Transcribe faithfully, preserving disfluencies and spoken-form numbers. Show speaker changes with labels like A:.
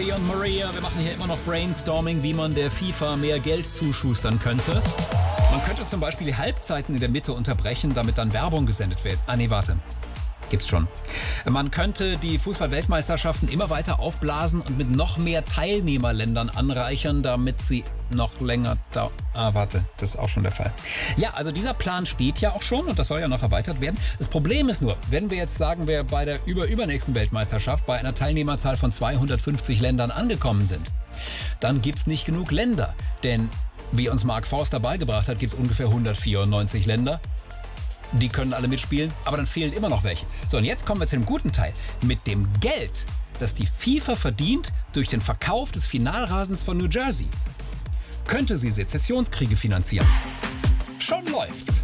A: Andy und Maria, wir machen hier immer noch Brainstorming, wie man der FIFA mehr Geld zuschustern könnte. Man könnte zum Beispiel die Halbzeiten in der Mitte unterbrechen, damit dann Werbung gesendet wird. Ah nee, warte. Gibt's schon. Man könnte die Fußball-Weltmeisterschaften immer weiter aufblasen und mit noch mehr Teilnehmerländern anreichern, damit sie noch länger da... Ah, warte, das ist auch schon der Fall. Ja, also dieser Plan steht ja auch schon und das soll ja noch erweitert werden. Das Problem ist nur, wenn wir jetzt sagen, wir bei der über-übernächsten Weltmeisterschaft bei einer Teilnehmerzahl von zweihundertfünfzig Ländern angekommen sind, dann gibt's nicht genug Länder. Denn, wie uns Mark Forster beigebracht hat, gibt's ungefähr hundertvierundneunzig Länder. Die können alle mitspielen, aber dann fehlen immer noch welche. So, und jetzt kommen wir zu dem guten Teil. Mit dem Geld, das die FIFA verdient durch den Verkauf des Finalrasens von New Jersey, könnte sie Sezessionskriege finanzieren. Schon läuft's.